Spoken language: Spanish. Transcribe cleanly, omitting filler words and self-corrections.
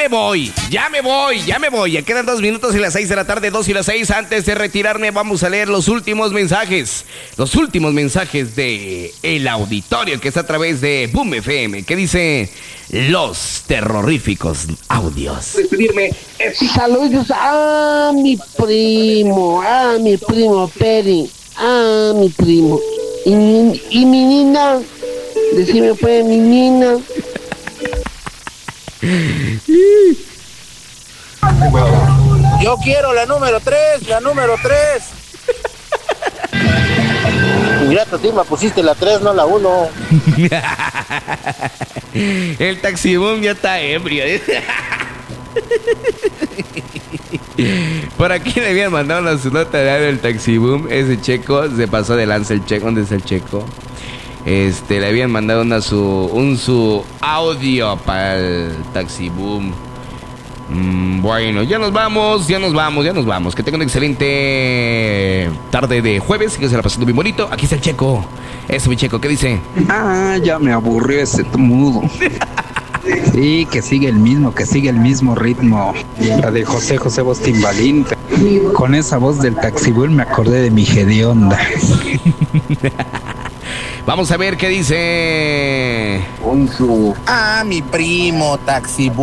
Ya me voy. Ya quedan 2 minutos y las 6 de la tarde, 2 y las 6. Antes de retirarme, vamos a leer los últimos mensajes. Los últimos mensajes de el auditorio que está a través de Boom FM, que dice los terroríficos audios. Despedirme. Saludos a mi primo Peri, a mi primo. Y mi nina, decime pues, mi nina. Yo quiero la número 3. Ingrato, Tima, pusiste la 3, no la 1. El taxibum ya está ebrio. Por aquí le habían mandado su nota de audio del taxibum. Ese checo se pasó de lanza el checo. ¿Dónde está el checo? Le habían mandado su audio para el taxibum. Bueno, ya nos vamos. Que tengan una excelente tarde de jueves, que se la pasando bien bonito. Aquí está el checo. Eso, mi checo, ¿qué dice? Ya me aburrió ese mudo. Sí, que sigue el mismo ritmo. La de José Vos Timbalín. Con esa voz del taxibús me acordé de mi hedionda. Vamos a ver qué dice. Mi primo taxi